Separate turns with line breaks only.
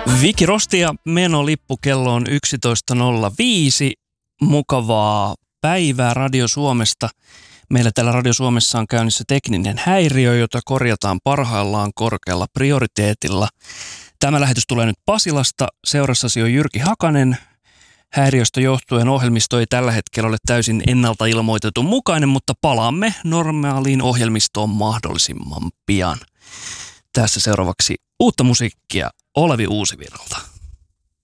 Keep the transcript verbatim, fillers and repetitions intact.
Viki Rosti ja Meno Lippu, kello on yksitoista nolla viisi. Mukavaa päivää Radio Suomesta. Meillä täällä Radio Suomessa on käynnissä tekninen häiriö, jota korjataan parhaillaan korkealla prioriteetilla. Tämä lähetys tulee nyt Pasilasta. Seurassasi on Jyrki Hakanen. Häiriöstä johtuen ohjelmisto ei tällä hetkellä ole täysin ennalta ilmoitetun mukainen, mutta palaamme normaaliin ohjelmistoon mahdollisimman pian. Tässä seuraavaksi uutta musiikkia Olevi Uusivirralta.